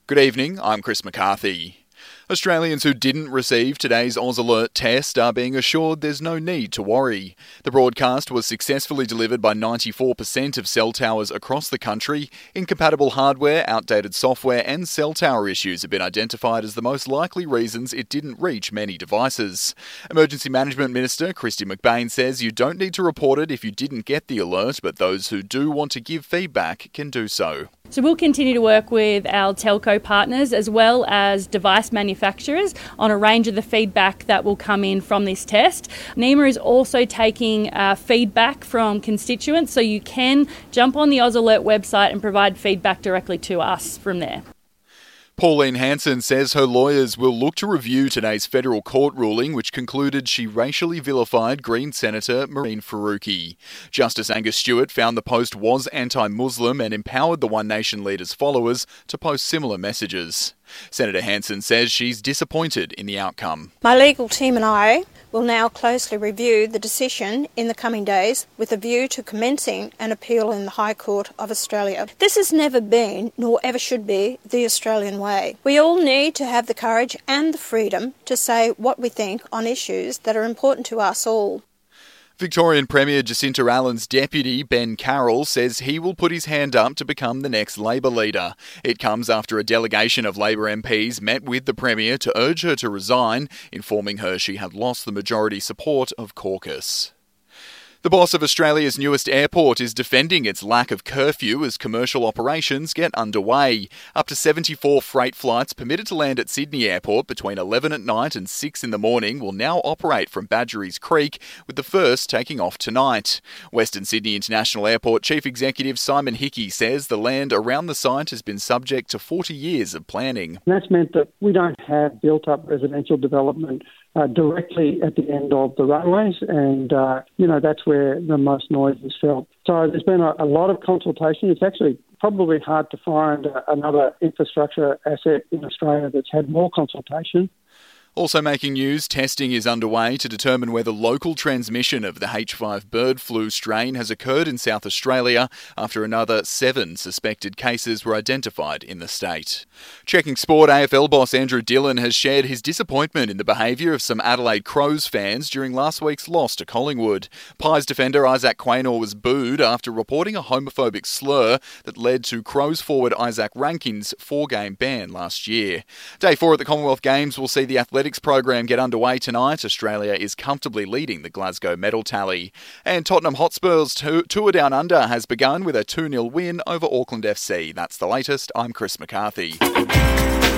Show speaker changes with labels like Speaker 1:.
Speaker 1: Good evening, I'm Chris McCarthy. Australians who didn't receive today's Oz Alert test are being assured there's no need to worry. The broadcast was successfully delivered by 94% of cell towers across the country. Incompatible hardware, outdated software and cell tower issues have been identified as the most likely reasons it didn't reach many devices. Emergency Management Minister Kristy McBain says you don't need to report it if you didn't get the alert, but those who do want to give feedback can do so.
Speaker 2: So we'll continue to work with our telco partners as well as device manufacturers on a range of the feedback that will come in from this test. NEMA is also taking feedback from constituents, so you can jump on the Oz Alert website and provide feedback directly to us from there.
Speaker 1: Pauline Hanson says her lawyers will look to review today's federal court ruling which concluded she racially vilified Green Senator Mehreen Faruqi. Justice Angus Stewart found the post was anti-Muslim and empowered the One Nation leader's followers to post similar messages. Senator Hanson says she's disappointed in the outcome.
Speaker 3: My legal team and I will now closely review the decision in the coming days with a view to commencing an appeal in the High Court of Australia. This has never been, nor ever should be, the Australian way. We all need to have the courage and the freedom to say what we think on issues that are important to us all.
Speaker 1: Victorian Premier Jacinta Allen's deputy, Ben Carroll, says he will put his hand up to become the next Labor leader. It comes after a delegation of Labor MPs met with the Premier to urge her to resign, informing her she had lost the majority support of caucus. The boss of Australia's newest airport is defending its lack of curfew as commercial operations get underway. Up to 74 freight flights permitted to land at Sydney Airport between 11 at night and 6 in the morning will now operate from Badgerys Creek, with the first taking off tonight. Western Sydney International Airport Chief Executive Simon Hickey says the land around the site has been subject to 40 years of planning.
Speaker 4: That's meant that we don't have built-up residential development directly at the end of the runways, and that's where the most noise is felt. So there's been a lot of consultation. It's actually probably hard to find another infrastructure asset in Australia that's had more consultation.
Speaker 1: Also making news, testing is underway to determine whether local transmission of the H5 bird flu strain has occurred in South Australia after another 7 suspected cases were identified in the state. Checking sport, AFL boss Andrew Dillon has shared his disappointment in the behaviour of some Adelaide Crows fans during last week's loss to Collingwood. Pies defender Isaac Quaynor was booed after reporting a homophobic slur that led to Crows forward Isaac Rankin's 4-game ban last year. Day 4 at the Commonwealth Games will see the athletics program get underway tonight. Australia is comfortably leading the Glasgow medal tally. And Tottenham Hotspur's tour down under has begun with a 2-0 win over Auckland FC. That's the latest. I'm Chris McCarthy.